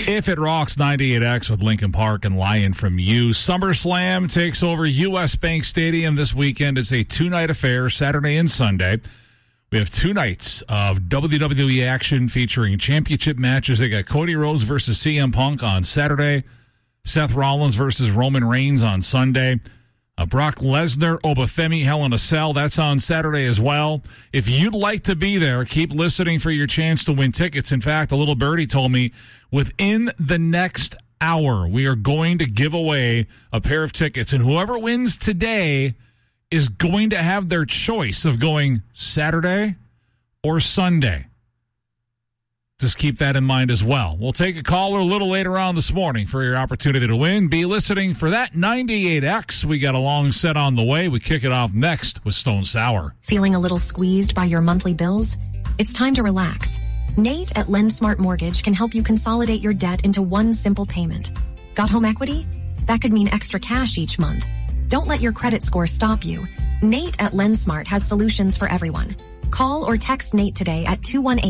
If It Rocks 98X with Linkin Park and Lion from You. SummerSlam takes over U.S. Bank Stadium this weekend. It's a two-night affair, Saturday and Sunday. We have 2 nights of WWE action featuring championship matches. They got Cody Rhodes versus CM Punk on Saturday, Seth Rollins versus Roman Reigns on Sunday, Brock Lesnar, Obafemi, Hell in a Cell. That's on Saturday as well. If you'd like to be there, keep listening for your chance to win tickets. In fact, a little birdie told me within the next hour, we are going to give away a pair of tickets. And whoever wins today is going to have their choice of going Saturday or Sunday. Just keep that in mind as well. We'll take a caller a little later on this morning for your opportunity to win. Be listening for that 98X. We got a long set on the way. We kick it off next with Stone Sour. Feeling a little squeezed by your monthly bills? It's time to relax. Nate at LendSmart Mortgage can help you consolidate your debt into one simple payment. Got home equity? That could mean extra cash each month. Don't let your credit score stop you. Nate at LendSmart has solutions for everyone. Call or text Nate today at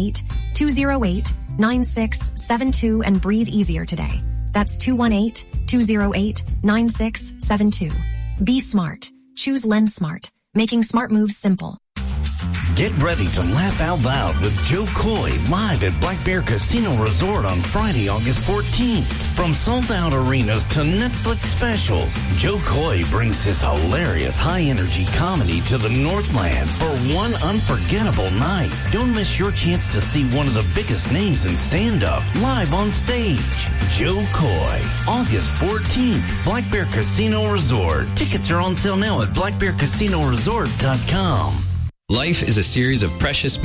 218-208-9672 and breathe easier today. That's 218-208-9672. Be smart. Choose LendSmart, making smart moves simple. Get ready to laugh out loud with Joe Coy live at Black Bear Casino Resort on Friday, August 14th. From sold-out arenas to Netflix specials, Joe Coy brings his hilarious high-energy comedy to the Northland for one unforgettable night. Don't miss your chance to see one of the biggest names in stand-up live on stage. Joe Coy, August 14th, Black Bear Casino Resort. Tickets are on sale now at blackbearcasinoresort.com. Life is a series of precious